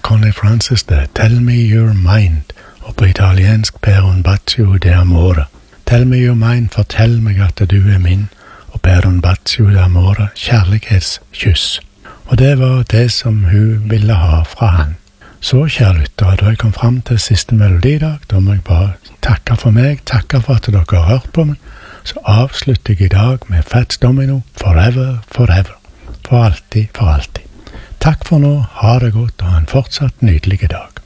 Connie Francis det, Tell Me You're Mine, og på italiensk Per un bacio d'amore. Tell me you're mine, fortell meg at du min, og Per un bacio d'amore, kjærlighetskyss. Og det var det som hun ville ha fra han. Så, kjære lyttere, da jeg kom frem til siste melodidag, da må jeg bare takke for meg, takke for at dere har hørt på meg, så avslutter jeg i dag med Fats Domino, Forever, Forever, for alltid, for alltid. Takk for nå, ha det godt, og ha en fortsatt nydelig dag.